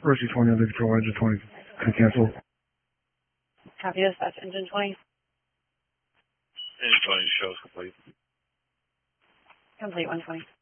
Mercy 20 under control, engine 20. Can cancel. Copy this, that's engine 20. Engine 20 shows complete. Complete 120.